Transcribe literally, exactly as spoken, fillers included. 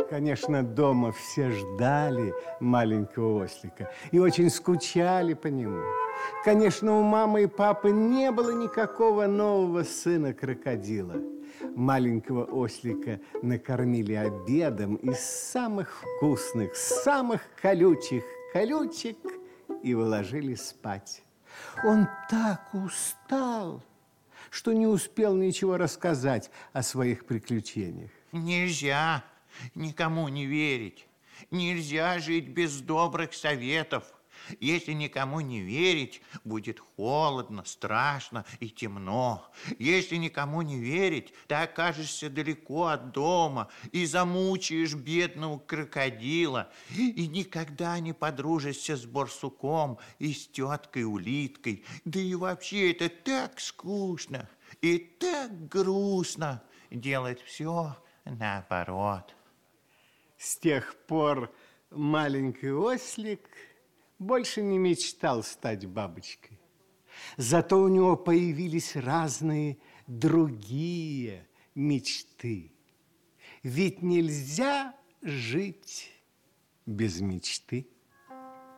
Конечно, дома все ждали маленького ослика и очень скучали по нему. Конечно, у мамы и папы не было никакого нового сына-крокодила. Маленького ослика накормили обедом из самых вкусных, самых колючих колючек и уложили спать. Он так устал, что не успел ничего рассказать о своих приключениях. Нельзя никому не верить. Нельзя жить без добрых советов. Если никому не верить, будет холодно, страшно и темно. Если никому не верить, ты окажешься далеко от дома и замучаешь бедного крокодила, и никогда не подружишься с барсуком и с теткой-улиткой. Да и вообще это так скучно и так грустно делать все наоборот. С тех пор маленький ослик больше не мечтал стать бабочкой. Зато у него появились разные другие мечты. Ведь нельзя жить без мечты.